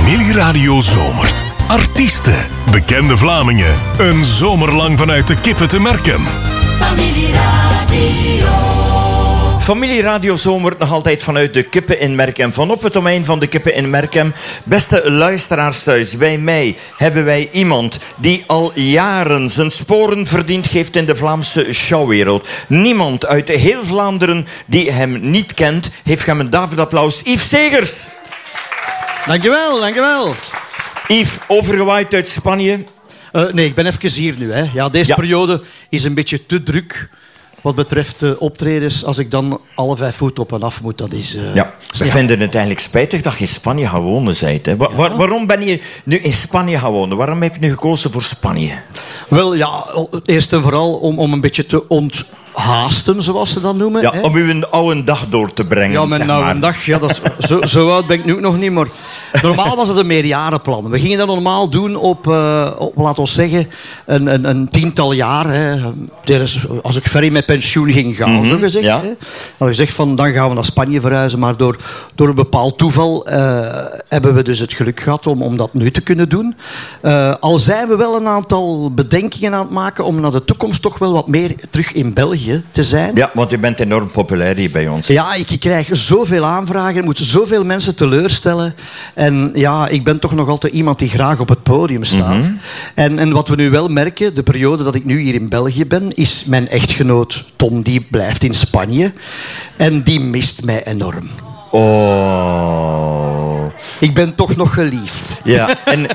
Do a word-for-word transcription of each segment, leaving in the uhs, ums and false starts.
Familieradio zomert. Artiesten, bekende Vlamingen. Een zomer lang vanuit de Kippen te Merkem. Familieradio. Familieradio zomert nog altijd vanuit de Kippen in Merkem. Van op het domein van de Kippen in Merkem. Beste luisteraars thuis, bij mij hebben wij iemand die al jaren zijn sporen verdiend heeft in de Vlaamse showwereld. Niemand uit heel Vlaanderen die hem niet kent, heeft hem een David-applaus. Yves Segers. Dankjewel, dankjewel. Yves, overgewaaid uit Spanje. Uh, nee, ik ben even hier nu. Hè. Ja, deze Ja. periode is een beetje te druk wat betreft uh, optredens. Als ik dan alle vijf voet op en af moet, dat is... Uh, Ja, we ja. vinden het eigenlijk spijtig dat je in Spanje gaan wonen bent. Hè. Wa- Ja. waar- waarom ben je nu in Spanje gaan wonen? Waarom heb je nu gekozen voor Spanje? Wel, ja, eerst en vooral om, om een beetje te onthaasten, zoals ze dat noemen. Ja, hè. om u een oude dag door te brengen, Ja, mijn zeg nou maar. een dag, ja, dat is, zo, zo oud ben ik nu ook nog niet, maar normaal was het een meerjarenplan. We gingen dat normaal doen op, uh, op laten we zeggen, een, een, een tiental jaar. Hè. Er is, als ik ver in mijn pensioen ging gaan, Mhm, zo gezegd. ja. Hè. Dan gezegd van, dan gaan we naar Spanje verhuizen, maar door, door een bepaald toeval uh, hebben we dus het geluk gehad om, om dat nu te kunnen doen. Uh, al zijn we wel een aantal bedenkingen aan het maken om naar de toekomst toch wel wat meer terug in België te zijn. Ja, want je bent enorm populair hier bij ons. Ja, ik krijg zoveel aanvragen, ik moet zoveel mensen teleurstellen. En ja, ik ben toch nog altijd iemand die graag op het podium staat. Mhm. en, en wat we nu wel merken, de periode dat ik nu hier in België ben, is mijn echtgenoot Tom, die blijft in Spanje. En die mist mij enorm. Oh. Ik ben toch nog geliefd. Ja, en...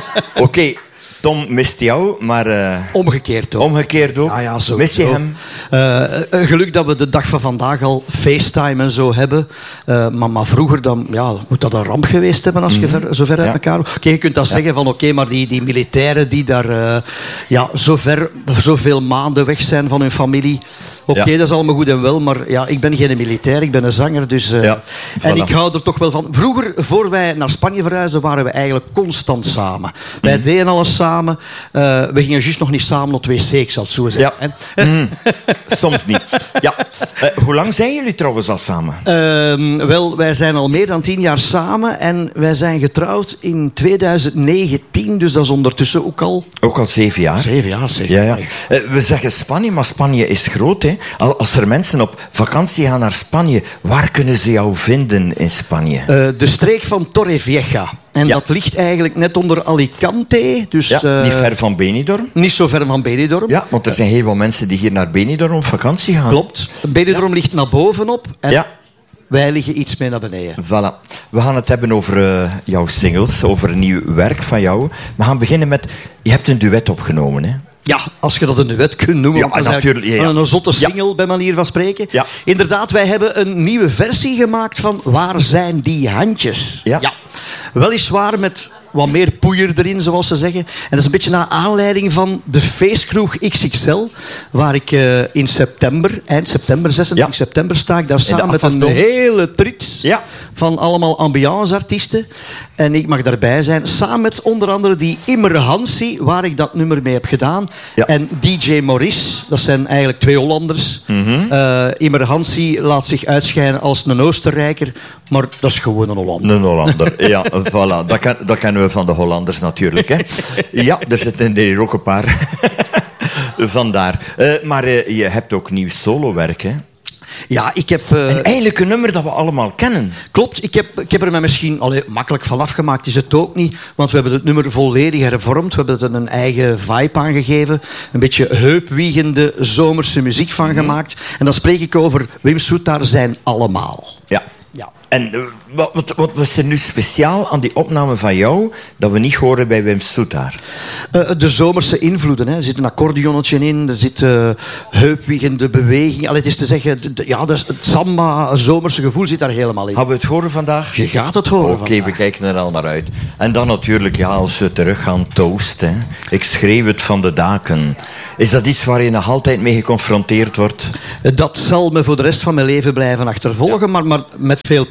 Oké, Tom mist jou, maar... eh, Omgekeerd ook. omgekeerd ook. Ja, ja, sowieso. Mis je hem? Uh, uh, geluk dat we de dag van vandaag al FaceTime en zo hebben. Uh, maar, maar vroeger dan, ja, moet dat een ramp geweest hebben als je ver, zo ver uit Ja. elkaar... Oké, okay, je kunt dat ja. zeggen van oké, okay, maar die, die militairen die daar uh, ja, zo ver, zoveel maanden weg zijn van hun familie. Oké, okay, Ja. dat is allemaal goed en wel, maar ja, ik ben geen militair, ik ben een zanger. Dus, uh, Ja, en voilà. ik hou er toch wel van. Vroeger, voor wij naar Spanje verhuisden, waren we eigenlijk constant samen. Wij Mhm. deden alles samen. Uh, we gingen juist nog niet samen op wc, ik zal het zo zeggen. Ja. hè. Mm, soms niet. Ja. Eh, hoe lang zijn jullie trouwens al samen? Ehm, wel, wij zijn al meer dan tien jaar samen en wij zijn getrouwd in twintig negentien, dus dat is ondertussen ook al Ook al zeven jaar. zeven jaar. Zeg. Ja, ja. Eh, we zeggen Spanje, maar Spanje is groot. Hè? Al- Als er mensen op vakantie gaan naar Spanje, waar kunnen ze jou vinden in Spanje? Uh, de streek van Torrevieja. En Ja. dat ligt eigenlijk net onder Alicante. Dus, Ja, uh, niet ver van Benidorm. niet zo ver van Benidorm. Ja, want er zijn heel veel mensen die hier naar Benidorm op vakantie gaan. Klopt. Benidorm ligt naar bovenop en Ja. wij liggen iets meer naar beneden. Voilà. We gaan het hebben over uh, jouw singles, over nieuw werk van jou. We gaan beginnen met... Je hebt een duet opgenomen, hè? Ja, als je dat een duet kunt noemen. Ja, want dat is natuurlijk, eigenlijk ja, ja. Een zotte Ja. single, bij manier van spreken. Ja. Inderdaad, wij hebben een nieuwe versie gemaakt van Waar zijn die handjes? Ja. Weliswaar met wat meer poeier erin, zoals ze zeggen. En dat is een beetje naar aanleiding van de feestkroeg X X L, waar ik uh, in september, eind september, zesentwintig Ja. september, sta ik daar samen met een afwasdom. hele trits Ja. van allemaal ambianceartiesten. En ik mag daarbij zijn, samen met onder andere die Immer Hansi, waar ik dat nummer mee heb gedaan. Ja. En D J Maurice, dat zijn eigenlijk twee Hollanders. Mhm. Uh, Immer Hansi laat zich uitschijnen als een Oostenrijker, maar dat is gewoon een Hollander. Een Hollander, ja, voilà. Dat, kan, dat kennen we van de Hollanders natuurlijk, hè. Ja, er zitten er hier ook een paar. Vandaar. Uh, maar uh, je hebt ook nieuw solowerk, hè. Ja, ik heb... Uh, En eigenlijk een nummer dat we allemaal kennen. Klopt, ik heb, ik heb er mij misschien allee, makkelijk van afgemaakt, is het ook niet. Want we hebben het nummer volledig hervormd. We hebben er een eigen vibe aan gegeven. Een beetje heupwiegende zomerse muziek van gemaakt. En dan spreek ik over Wim Soetaar zijn allemaal. Ja. Ja. En uh, wat, wat, wat was er nu speciaal aan die opname van jou dat we niet horen bij Wim Soetaar? Uh, de zomerse invloeden. Hè. Er zit een accordeonnetje in, er zit uh, heupwiegende beweging. Allee, het is te zeggen, de, de, ja, de, het samba, zomerse gevoel zit daar helemaal in. Gaan we het horen vandaag? Je gaat het horen. Oké, okay, we kijken er al naar uit. En dan natuurlijk, ja, als we terug gaan, Toast. Hè. Ik schreef het van de daken. Is dat iets waar je nog altijd mee geconfronteerd wordt? Dat zal me voor de rest van mijn leven blijven achtervolgen, ja. maar, maar met veel plezier.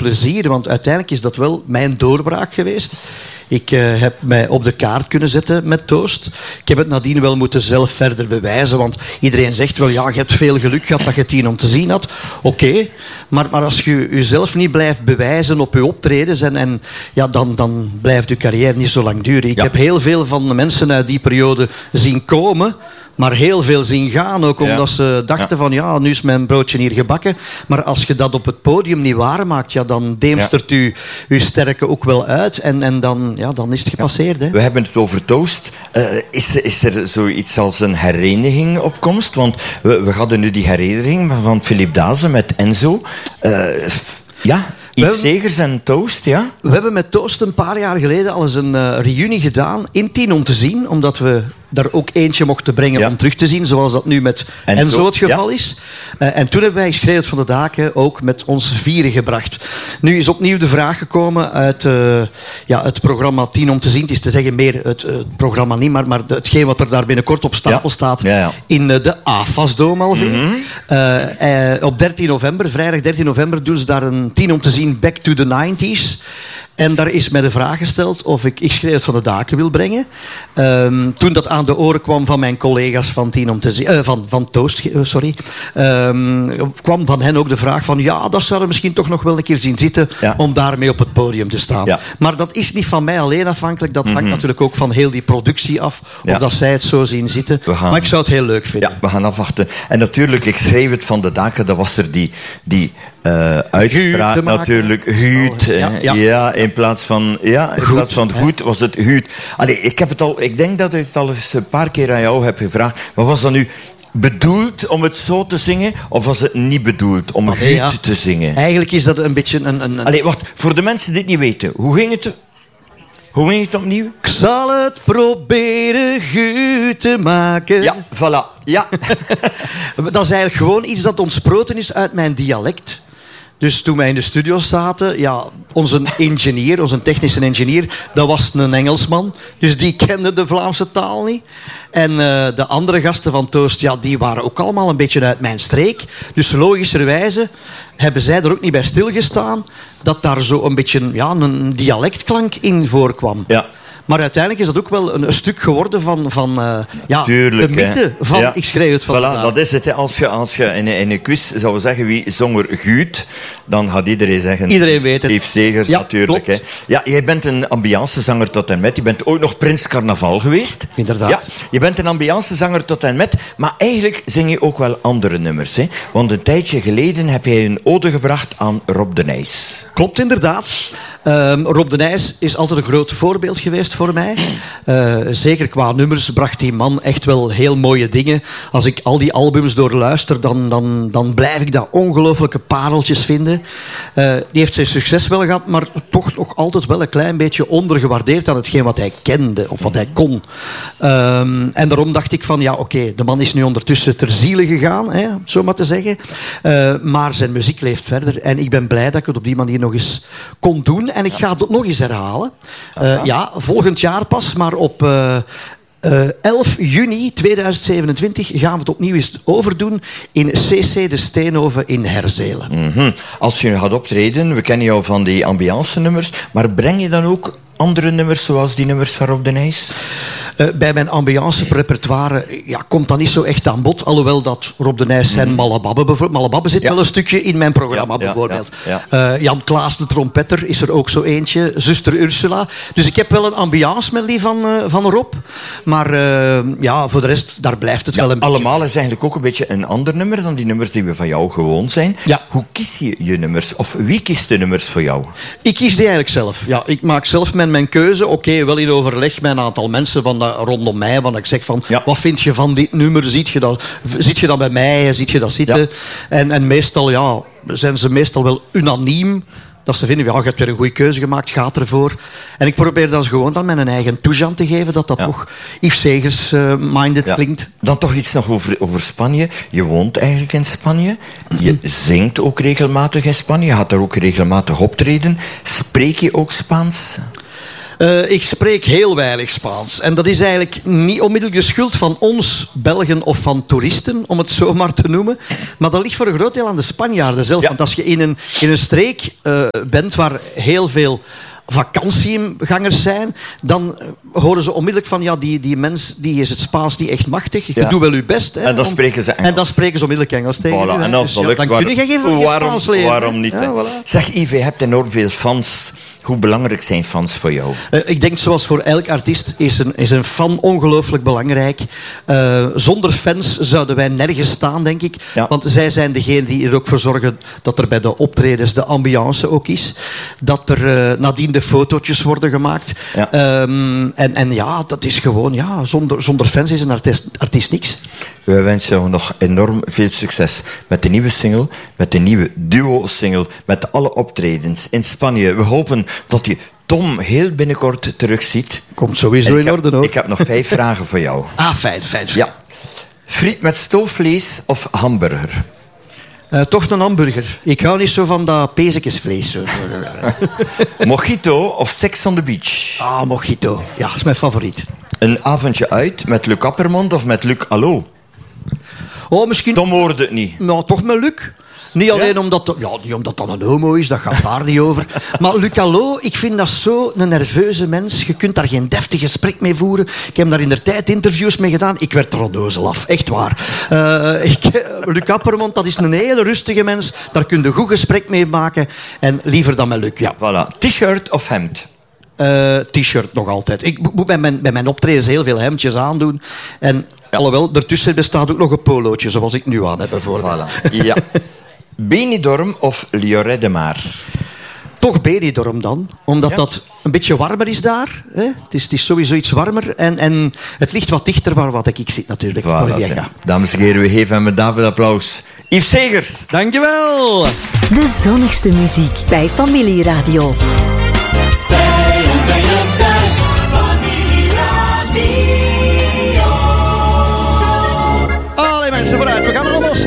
plezier, want uiteindelijk is dat wel mijn doorbraak geweest. Ik uh, heb mij op de kaart kunnen zetten met Toast. Ik heb het nadien wel moeten zelf verder bewijzen, want iedereen zegt wel, ja, je hebt veel geluk gehad dat je tien om te zien had. Oké, okay, maar, maar als je jezelf niet blijft bewijzen op je optredens, en, en, ja, dan, dan blijft je carrière niet zo lang duren. Ik ja. heb heel veel van de mensen uit die periode zien komen, maar heel veel zien gaan ook, omdat ja. ze dachten ja. van, ja, nu is mijn broodje hier gebakken. Maar als je dat op het podium niet waarmaakt, ja, dan deemstert ja. u uw sterke ook wel uit. En, en dan, ja, dan is het gepasseerd. Ja. Hè. We hebben het over Toast. Uh, is, er, is er zoiets als een hereniging op komst? Want we, we hadden nu die hereniging van Philippe Dazen met Enzo. Uh, ja... Yves Segers en Toast, ja? We hebben met Toast een paar jaar geleden al eens een uh, reunie gedaan in tien om te zien, omdat we daar ook eentje mochten brengen ja. om terug te zien, zoals dat nu met Enzo, Enzo het geval ja. is. Uh, en toen hebben wij Geschreeuwd van de Daken ook met ons vieren gebracht. Nu is opnieuw de vraag gekomen uit uh, ja, het programma tien om te zien. Het is te zeggen meer het, uh, het programma niet, maar, maar hetgeen wat er daar binnenkort op stapel ja. staat ja, ja. in uh, de A F A S-Dome alweer. Mm-hmm. uh, uh, op dertien november, vrijdag dertien november, doen ze daar een tien om te zien Back to the nineties. En daar is mij de vraag gesteld of ik Ik Schreeuwd van de Daken wil brengen. Um, toen dat aan de oren kwam van mijn collega's van tien om te zien, uh, van, van Toast, uh, sorry, um, kwam van hen ook de vraag van, ja, dat zouden we misschien toch nog wel een keer zien zitten ja. om daarmee op het podium te staan. Ja. Maar dat is niet van mij alleen afhankelijk. Dat hangt mm-hmm. natuurlijk ook van heel die productie af, of ja. dat zij het zo zien zitten. Gaan, maar ik zou het heel leuk vinden. Ja, we gaan afwachten. En natuurlijk, Ik Schreef het van de Daken, dat was er die... die Uh, uitspraak natuurlijk, Huut. Ja, ja. ja, in plaats van, ja, in goed, plaats van goed was het Huut. Allee, ik heb het al, ik denk dat ik het al eens een paar keer aan jou heb gevraagd. Maar was dat nu bedoeld om het zo te zingen, of was het niet bedoeld om Huut ja. te zingen? Eigenlijk is dat een beetje een... een, een... Allee, wacht, voor de mensen die het niet weten, hoe ging het? Hoe ging het opnieuw? Ik zal het proberen goed te maken. Ja, voilà. Ja. Dat is eigenlijk gewoon iets dat ontsproten is uit mijn dialect. Dus toen wij in de studio zaten, ja, onze ingenieur, onze technische ingenieur, dat was een Engelsman. Dus die kende de Vlaamse taal niet. En uh, de andere gasten van Toast, ja, die waren ook allemaal een beetje uit mijn streek. Dus logischerwijze hebben zij er ook niet bij stilgestaan dat daar zo een beetje ja, een dialectklank in voorkwam. Ja. Maar uiteindelijk is dat ook wel een, een stuk geworden van, van uh, ja, Tuurlijk, de mythe hè. van ja. Ik Schreef het van voilà, de Daken. Dat is het. Hè. Als je, als je in, in een quiz zou zeggen wie zong er Guut, dan gaat iedereen zeggen... Iedereen weet het. Yves Segers ja, natuurlijk. Hè. Ja, jij bent een ambiancezanger tot en met. Je bent ook nog Prins Carnaval geweest. Inderdaad. Ja, je bent een ambiancezanger tot en met. Maar eigenlijk zing je ook wel andere nummers. Hè. Want een tijdje geleden heb jij een ode gebracht aan Rob de Nijs. Klopt, inderdaad. Um, Rob de Nijs is altijd een groot voorbeeld geweest voor mij. Uh, zeker qua nummers bracht die man echt wel heel mooie dingen. Als ik al die albums doorluister, dan, dan, dan blijf ik daar ongelooflijke pareltjes vinden. Uh, die heeft zijn succes wel gehad, maar toch nog altijd wel een klein beetje ondergewaardeerd aan hetgeen wat hij kende, of wat hij kon. Um, en daarom dacht ik van, ja oké, okay, de man is nu ondertussen ter ziele gegaan, hè, om zo maar te zeggen. Uh, maar zijn muziek leeft verder. En ik ben blij dat ik het op die manier nog eens kon doen. En ik ga het nog eens herhalen. Uh, ja, volgend jaar pas, maar op uh, uh, elf juni tweeduizend zevenentwintig gaan we het opnieuw eens overdoen in C C de Steenhoven in Herzelen. Mm-hmm. Als je gaat optreden, we kennen jou van die ambiance nummers, maar breng je dan ook andere nummers zoals die nummers van Rob de Nijs? Uh, bij mijn ambiance-repertoire ja, komt dat niet zo echt aan bod. Alhoewel dat Rob de Nijs zijn mm. Malababbe, bijvoorbeeld. Malababbe zit ja. wel een stukje in mijn programma, ja, ja, bijvoorbeeld. Ja, ja. Uh, Jan Klaas, de trompetter, is er ook zo eentje. Zuster Ursula. Dus ik heb wel een ambiance-medley van, uh, van Rob. Maar uh, ja, voor de rest, daar blijft het ja, wel een allemaal beetje... Allemaal is eigenlijk ook een beetje een ander nummer dan die nummers die we van jou gewoon zijn. Ja. Hoe kies je je nummers? Of wie kiest de nummers voor jou? Ik kies die eigenlijk zelf. Ja, ik maak zelf mijn, mijn keuze. Oké, okay, wel in overleg met een aantal mensen van de, rondom mij. Want ik zeg van, ja. wat vind je van dit nummer? Ziet je dat, ziet je dat bij mij? Ziet je dat zitten? Ja. En, en meestal ja, zijn ze meestal wel unaniem. Dat ze vinden, ja, je hebt weer een goede keuze gemaakt, gaat ervoor. En ik probeer dan gewoon dan mijn eigen toestand te geven, dat dat ja. toch Yves Segers-minded uh, ja. klinkt. Dan toch iets nog over, over Spanje. Je woont eigenlijk in Spanje. Je mm-hmm. zingt ook regelmatig in Spanje. Je gaat daar ook regelmatig optreden. Spreek je ook Spaans? Uh, ik spreek heel weinig Spaans. En dat is eigenlijk niet onmiddellijk de schuld van ons, Belgen of van toeristen, om het zo maar te noemen. Maar dat ligt voor een groot deel aan de Spanjaarden zelf. Ja. Want als je in een, in een streek uh, bent waar heel veel vakantiegangers zijn, dan horen ze onmiddellijk van ja, die, die mens die is het Spaans niet echt machtig. Je ja. doet wel je best. Hè, en dan om, spreken ze Engels. En dan spreken ze onmiddellijk Engels tegen voilà. u. En als dus, ja, dan waar, kun je geen waarom, Spaans leren. Waarom niet? Ja, voilà. Zeg Yves, je hebt enorm veel fans. Hoe belangrijk zijn fans voor jou? Uh, ik denk, zoals voor elk artiest, is een, is een fan ongelooflijk belangrijk. Uh, zonder fans zouden wij nergens staan, denk ik. Ja. Want zij zijn degene die er ook voor zorgen dat er bij de optredens de ambiance ook is. Dat er uh, nadien de fotootjes worden gemaakt. Ja. Um, en, en ja, dat is gewoon... Ja, zonder, zonder fans is een artiest, artiest niks. We wensen jou nog enorm veel succes met de nieuwe single, met de nieuwe duo-single, met alle optredens in Spanje. We hopen dat je Tom heel binnenkort terugziet. Komt sowieso in heb, orde hoor. Ik heb nog vijf vragen voor jou. Ah, fijn, fijn. Ja. Friet met stoofvlees of hamburger? Uh, toch een hamburger. Ik hou niet zo van dat pezekesvlees. Mojito of Sex on the Beach? Ah, mojito. Ja, dat is mijn favoriet. Een avondje uit met Luc Appermond of met Luc Allo? Oh, misschien... Tom hoorde het niet. Nou, toch met Luc. Niet alleen ja? omdat, ja, niet omdat dat een homo is, dat gaat daar niet over. Maar Luc Allo, ik vind dat zo een nerveuze mens. Je kunt daar geen deftig gesprek mee voeren. Ik heb daar in de tijd interviews mee gedaan. Ik werd er onnozel af, echt waar. Uh, ik, Luc Appermond, dat is een hele rustige mens. Daar kun je goed gesprek mee maken. En liever dan met Luc, ja. Voilà. T-shirt of hemd? Uh, T-shirt nog altijd. Ik moet bij mijn, bij mijn optredens heel veel hemdjes aandoen. En ja. alhoewel, ertussen bestaat ook nog een polootje, zoals ik nu aan heb bijvoorbeeld. Voilà. Ja. Benidorm of Lloret de Mar? Toch Benidorm dan, omdat ja? dat een beetje warmer is daar. Hè? Het, is, het is sowieso iets warmer en, en het ligt wat dichter waar wat ik zit natuurlijk. Voilà, dames en heren, we geven hem een David applaus. Yves Segers. Dankjewel. De zonnigste muziek bij Familie Radio.